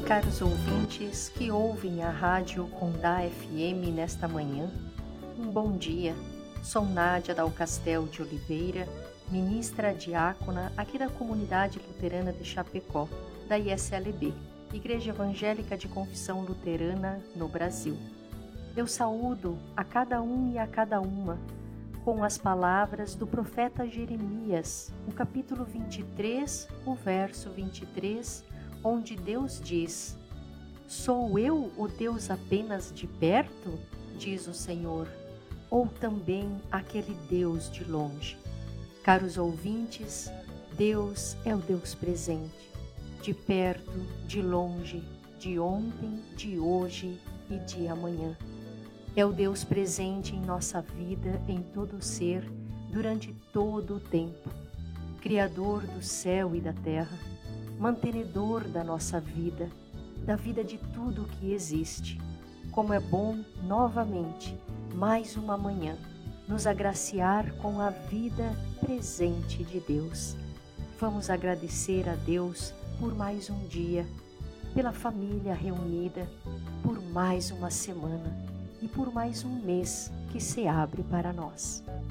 Caros ouvintes que ouvem a Rádio Condá FM nesta manhã, um bom dia. Sou Nádia Dalcastel de Oliveira, ministra diácona aqui da Comunidade Luterana de Chapecó, da ISLB, Igreja Evangélica de Confissão Luterana no Brasil. Eu saúdo a cada um e a cada uma com as palavras do profeta Jeremias, no capítulo 23, o verso 23, onde Deus diz: "Sou eu o Deus apenas de perto?", diz o Senhor, ou também aquele Deus de longe? Caros ouvintes, Deus é o Deus presente, de perto, de longe, de ontem, de hoje e de amanhã. É o Deus presente em nossa vida, em todo ser, durante todo o tempo. Criador do céu e da terra, mantenedor da nossa vida, da vida de tudo o que existe. Como é bom, novamente, mais uma manhã, nos agraciar com a vida presente de Deus. Vamos agradecer a Deus por mais um dia, pela família reunida, por mais uma semana e por mais um mês que se abre para nós.